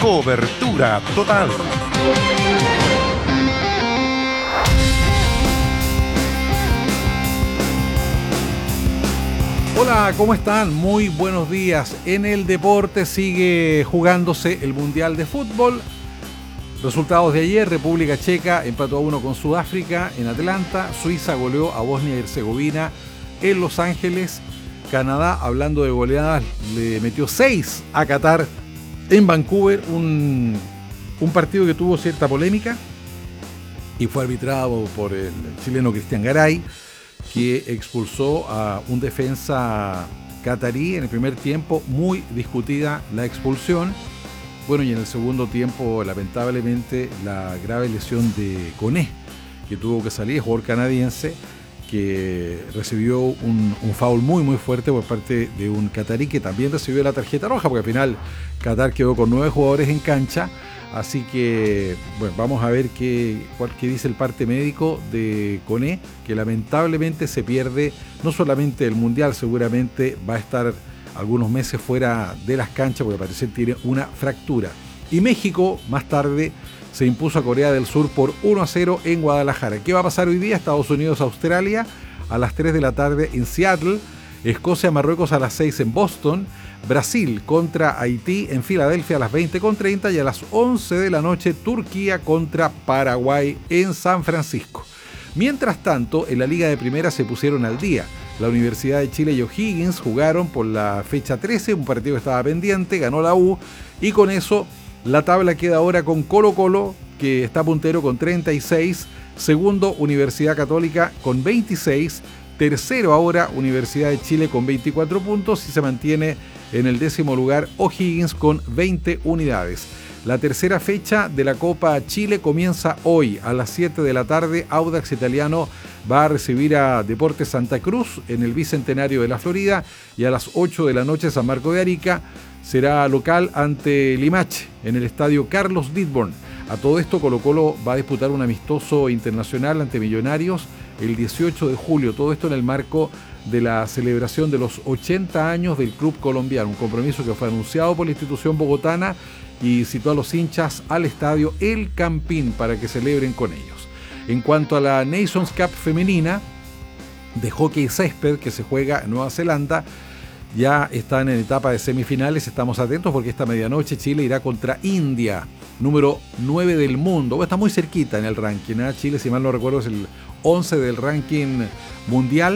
Cobertura total. Hola, ¿cómo están? Muy buenos días. En el deporte sigue jugándose el Mundial de Fútbol. Resultados de ayer: República Checa empató a 1 con Sudáfrica en Atlanta, Suiza goleó a Bosnia y Herzegovina en Los Ángeles, Canadá, hablando de goleadas, le metió 6 a Qatar en Vancouver, un partido que tuvo cierta polémica y fue arbitrado por el chileno Cristian Garay, que expulsó a un defensa catarí en el primer tiempo. Muy discutida la expulsión. Bueno, y en el segundo tiempo, lamentablemente, la grave lesión de Koné, que tuvo que salir, jugador canadiense, que recibió un foul muy fuerte por parte de un catarí, que también recibió la tarjeta roja, porque al final Qatar quedó con 9 jugadores en cancha. Así que, bueno, vamos a ver qué dice el parte médico de Koné, que lamentablemente se pierde no solamente el Mundial, seguramente va a estar algunos meses fuera de las canchas, porque al parecer tiene una fractura. Y México, más tarde, se impuso a Corea del Sur por 1-0 en Guadalajara. ¿Qué va a pasar hoy día? Estados Unidos, Australia, a las 3 de la tarde en Seattle. Escocia, Marruecos a las 6 en Boston. Brasil contra Haití en Filadelfia a las 20:30. Y a las 11 de la noche, Turquía contra Paraguay en San Francisco. Mientras tanto, en la Liga de Primera se pusieron al día. La Universidad de Chile y O'Higgins jugaron por la fecha 13, un partido que estaba pendiente, ganó la U, y con eso la tabla queda ahora con Colo-Colo, que está puntero con 36, segundo Universidad Católica con 26, tercero ahora Universidad de Chile con 24 puntos y se mantiene en el 10º lugar O'Higgins con 20 unidades. La tercera fecha de la Copa Chile comienza hoy a las 7 de la tarde. Audax Italiano va a recibir a Deportes Santa Cruz en el Bicentenario de la Florida, y a las 8 de la noche San Marco de Arica será local ante Limache en el estadio Carlos Didborn. A todo esto, Colo-Colo va a disputar un amistoso internacional ante Millonarios el 18 de julio. Todo esto en el marco de la celebración de los 80 años del club colombiano, un compromiso que fue anunciado por la institución bogotana y citó a los hinchas al estadio El Campín para que celebren con ellos. En cuanto a la Nations Cup femenina de hockey césped, que se juega en Nueva Zelanda, ya están en etapa de semifinales. Estamos atentos porque esta medianoche Chile irá contra India, número 9 del mundo. Está muy cerquita en el ranking, ¿eh? Chile, si mal no recuerdo, es el 11 del ranking mundial.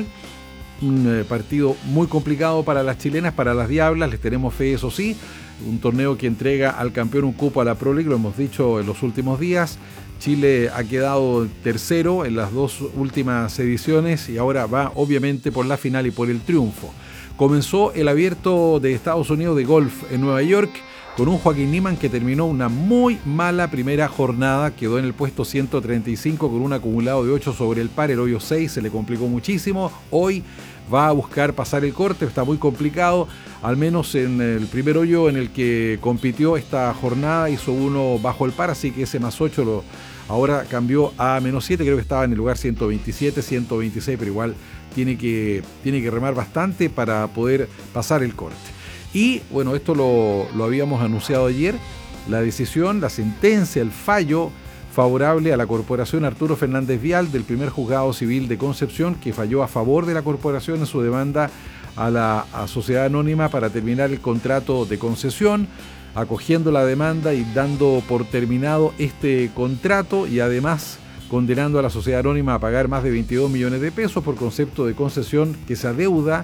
Un partido muy complicado para las chilenas, para las diablas. Les tenemos fe, eso sí. Un torneo que entrega al campeón un cupo a la Pro League, lo hemos dicho en los últimos días. Chile ha quedado tercero en las 2 últimas ediciones y ahora va obviamente por la final y por el triunfo. Comenzó el Abierto de Estados Unidos de golf en Nueva York con un Joaquín Niemann que terminó una muy mala primera jornada. Quedó en el puesto 135 con un acumulado de 8 sobre el par. El hoyo 6 se le complicó muchísimo. Hoy va a buscar pasar el corte, está muy complicado. Al menos en el primer hoyo en el que compitió esta jornada hizo uno bajo el par, así que ese +8 ahora cambió a -7. Creo que estaba en el lugar 127, 126, pero igual tiene que remar bastante para poder pasar el corte. Y bueno, esto lo habíamos anunciado ayer, la decisión, la sentencia, el fallo favorable a la corporación Arturo Fernández Vial del primer juzgado civil de Concepción, que falló a favor de la corporación en su demanda a la sociedad anónima para terminar el contrato de concesión, acogiendo la demanda y dando por terminado este contrato, y además condenando a la sociedad anónima a pagar más de 22 millones de pesos por concepto de concesión que se adeuda,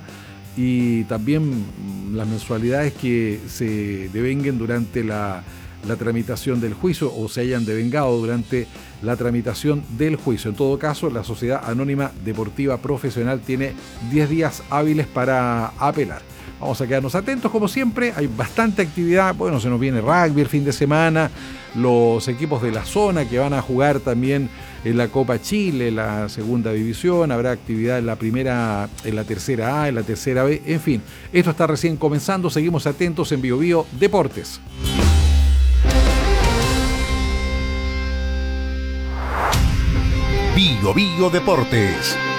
y también las mensualidades que se devenguen durante la tramitación del juicio o se hayan devengado durante la tramitación del juicio. En todo caso, la Sociedad Anónima Deportiva Profesional tiene 10 días hábiles para apelar. Vamos a quedarnos atentos, como siempre, hay bastante actividad. Bueno, se nos viene rugby el fin de semana, los equipos de la zona que van a jugar también en la Copa Chile, la segunda división, habrá actividad en la primera, en la tercera A, en la tercera B, en fin, esto está recién comenzando, seguimos atentos en Bio Bio Deportes. Bio Bio Deportes.